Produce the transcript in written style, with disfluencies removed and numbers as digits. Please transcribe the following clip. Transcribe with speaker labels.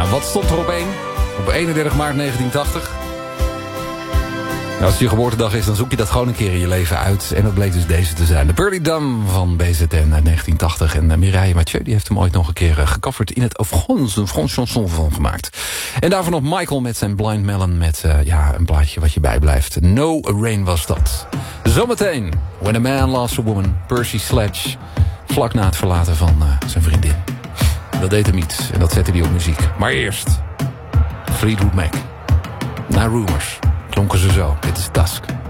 Speaker 1: Ja, wat stond er op 1? Op 31 maart 1980. Ja, als het je geboortedag is, dan zoek je dat gewoon een keer in je leven uit. En dat bleek dus deze te zijn. De Pearly Dam van BZN uit 1980. En Mireille Mathieu die heeft hem ooit nog een keer gecoverd in het Frans chanson van gemaakt. En daarvan nog Michael met zijn Blind Melon met een plaatje wat je bijblijft. No Rain was dat. Zometeen, When a Man Loves a Woman, Percy Sledge. Vlak na het verlaten van zijn vriendin. Dat deed hem niet en dat zette hij op muziek. Maar eerst Fleetwood Mac. Na Rumors klonken ze zo. Dit is Dusk.